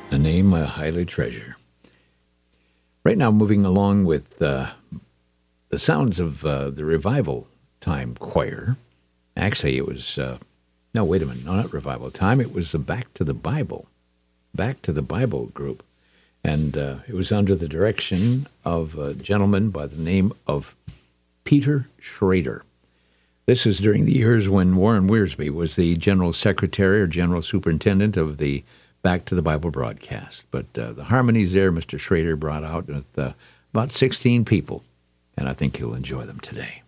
A name I highly treasure. Right now, moving along with the sounds of the Revival Time Choir. Actually, it was, no, wait a minute, no, not Revival Time. It was the Back to the Bible group. And it was under the direction of a gentleman by the name of Peter Schrader. This is during the years when Warren Wiersbe was the general secretary or general superintendent of the Back to the Bible broadcast. But the harmonies there, Mr. Schrader brought out with about 16 people, and I think you'll enjoy them today.